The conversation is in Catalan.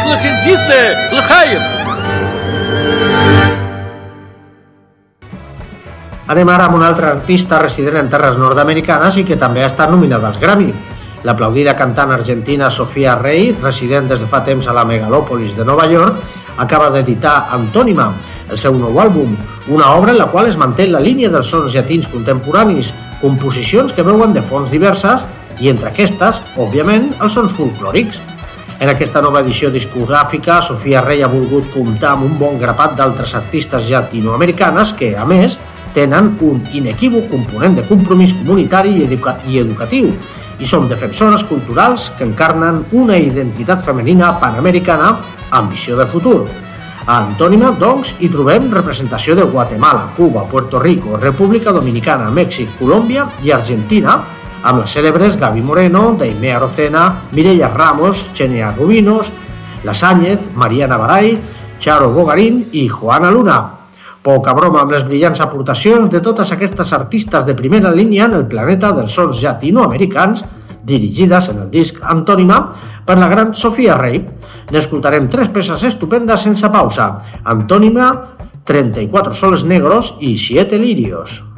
الخنزيسة الخير. Anem ara amb un altre artista resident en terres nord-americanes i que també ha estat nominada als Grammy. L'aplaudida cantant argentina Sofía Rey, resident des de fa temps a la megalòpolis de Nova York, acaba d'editar Antònima, el seu nou àlbum, una obra en la qual es manté la línia dels sons llatins contemporanis, composicions que veuen de fonts diverses i entre aquestes, òbviament, els sons folclòrics. En aquesta nova edició discogràfica, Sofía Rey ha volgut comptar amb un bon grapat d'altres artistes llatinoamericanes que, a més, tenen un inequívoc component de compromís comunitari i educatiu i són defensores culturals que encarnen una identitat femenina panamericana amb visió del futur. A Antònima, doncs, hi trobem representació de Guatemala, Cuba, Puerto Rico, República Dominicana, Mèxic, Colòmbia i Argentina, amb les cèlebres Gaby Moreno, Daimé Arocena, Mireia Ramos, Xenia Rubinos, La Sáñez, Mariana Baray, Charo Bogarín i Juana Luna. Poca broma amb les brillants aportacions de totes aquestes artistes de primera línia en el planeta dels sons llatinoamericans, dirigides en el disc Antònima per la gran Sofía Rey. N'escoltarem 3 peces estupendes sense pausa: Antònima, 34 soles negros i 7 lirios.